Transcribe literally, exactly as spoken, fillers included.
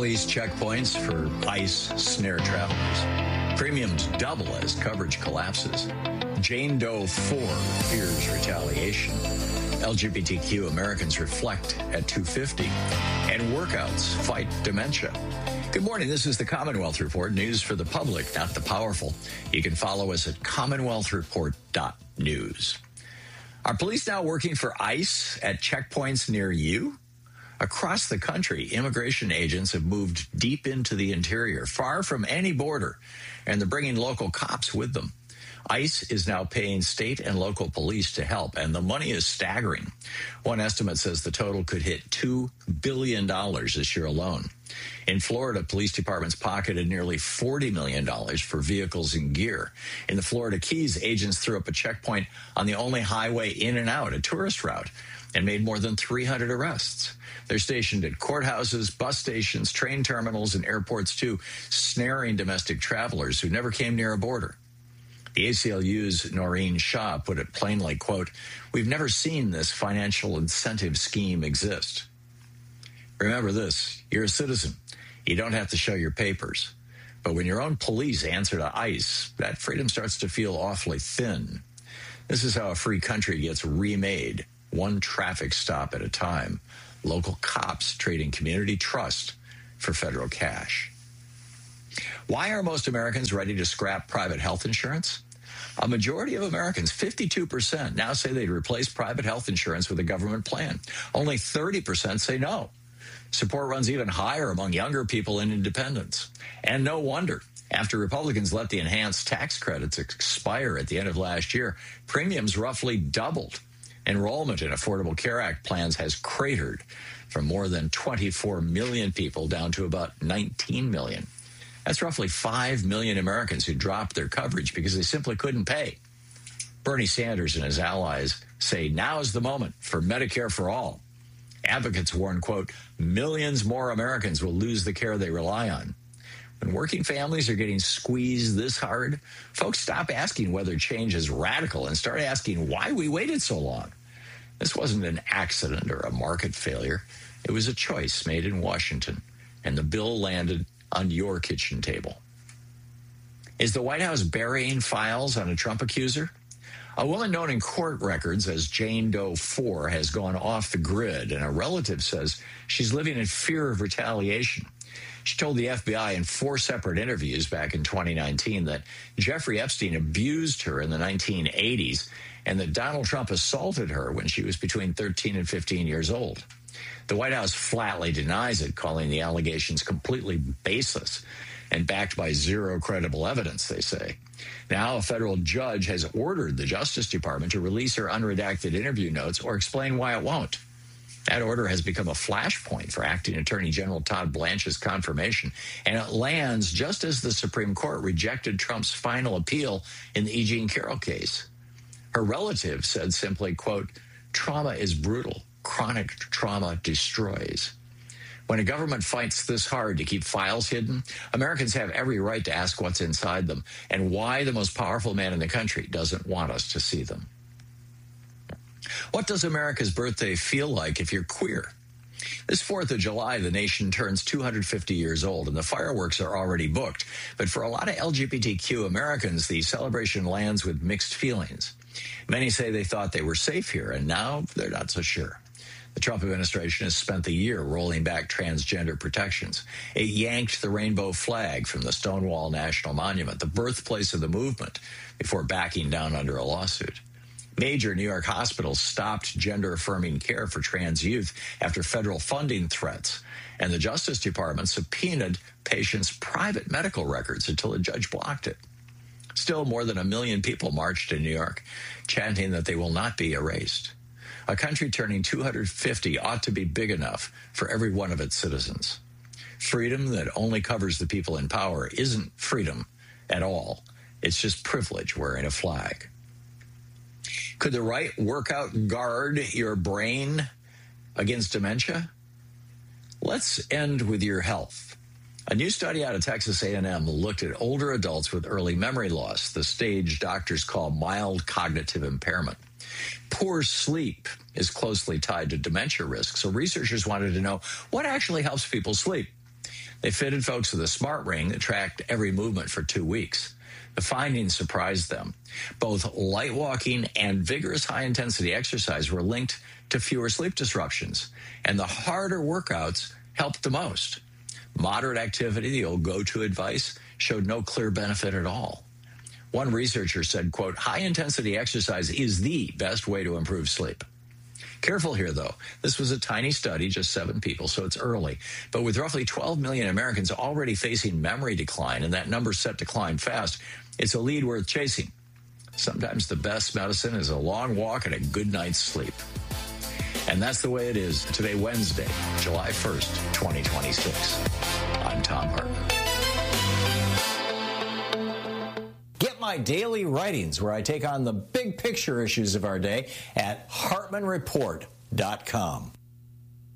police checkpoints for ICE snare travelers. Premiums double as coverage collapses. Jane Doe four fears retaliation. L G B T Q Americans reflect at two fifty. And workouts fight dementia. Good morning. This is the Commonwealth Report, news for the public, not the powerful. You can follow us at commonwealth report dot news. Are police now working for ICE at checkpoints near you? Across the country, immigration agents have moved deep into the interior, far from any border, and they're bringing local cops with them. ICE is now paying state and local police to help, and the money is staggering. One estimate says the total could hit two billion dollars this year alone. In Florida, police departments pocketed nearly forty million dollars for vehicles and gear. In the Florida Keys, agents threw up a checkpoint on the only highway in and out, a tourist route, and made more than three hundred arrests. They're stationed at courthouses, bus stations, train terminals, and airports, too, snaring domestic travelers who never came near a border. The A C L U's Noreen Shah put it plainly, quote, "We've never seen this financial incentive scheme exist." Remember this, you're a citizen. You don't have to show your papers. But when your own police answer to ICE, that freedom starts to feel awfully thin. This is how a free country gets remade, one traffic stop at a time. Local cops trading community trust for federal cash. Why are most Americans ready to scrap private health insurance? A majority of Americans, fifty-two percent, now say they'd replace private health insurance with a government plan. Only thirty percent say no. Support runs even higher among younger people and independents. And no wonder. After Republicans let the enhanced tax credits expire at the end of last year, premiums roughly doubled. Enrollment in Affordable Care Act plans has cratered from more than twenty-four million people down to about nineteen million. That's roughly five million Americans who dropped their coverage because they simply couldn't pay. Bernie Sanders and his allies say now is the moment for Medicare for all. Advocates warn, quote, millions more Americans will lose the care they rely on. When working families are getting squeezed this hard, folks stop asking whether change is radical and start asking why we waited so long. This wasn't an accident or a market failure. It was a choice made in Washington, and the bill landed on your kitchen table. Is the White House burying files on a Trump accuser? A woman known in court records as Jane Doe four has gone off the grid, and a relative says she's living in fear of retaliation. She told the F B I in four separate interviews back in twenty nineteen that Jeffrey Epstein abused her in the nineteen eighties and that Donald Trump assaulted her when she was between thirteen and fifteen years old. The White House flatly denies it, calling the allegations completely baseless and backed by zero credible evidence, they say. Now, a federal judge has ordered the Justice Department to release her unredacted interview notes or explain why it won't. That order has become a flashpoint for Acting Attorney General Todd Blanche's confirmation, and it lands just as the Supreme Court rejected Trump's final appeal in the E. Jean Carroll case. Her relative said simply, quote, "Trauma is brutal. Chronic trauma destroys." When a government fights this hard to keep files hidden, Americans have every right to ask what's inside them and why the most powerful man in the country doesn't want us to see them. What does America's birthday feel like if you're queer? This fourth of July, the nation turns two hundred fifty years old, and the fireworks are already booked. But for a lot of L G B T Q Americans, the celebration lands with mixed feelings. Many say they thought they were safe here, and now they're not so sure. The Trump administration has spent the year rolling back transgender protections. It yanked the rainbow flag from the Stonewall National Monument, the birthplace of the movement, before backing down under a lawsuit. Major New York hospitals stopped gender-affirming care for trans youth after federal funding threats, and the Justice Department subpoenaed patients' private medical records until a judge blocked it. Still, more than a million people marched in New York, chanting that they will not be erased. A country turning two hundred fifty ought to be big enough for every one of its citizens. Freedom that only covers the people in power isn't freedom at all. It's just privilege wearing a flag. Could the right workout guard your brain against dementia? Let's end with your health. A new study out of Texas A and M looked at older adults with early memory loss, the stage doctors call mild cognitive impairment. Poor sleep is closely tied to dementia risk, so researchers wanted to know what actually helps people sleep. They fitted folks with a smart ring that tracked every movement for two weeks. The findings surprised them. Both light walking and vigorous high-intensity exercise were linked to fewer sleep disruptions, and the harder workouts helped the most. Moderate activity, the old go-to advice, showed no clear benefit at all. One researcher said, quote, high-intensity exercise is the best way to improve sleep. Careful here, though. This was a tiny study, just seven people, so it's early. But with roughly twelve million Americans already facing memory decline, and that number set to climb fast, it's a lead worth chasing. Sometimes the best medicine is a long walk and a good night's sleep. And that's the way it is today, Wednesday, July first, twenty twenty-six. I'm Thom Hartmann. Get my daily writings where I take on the big picture issues of our day at hartmann report dot com.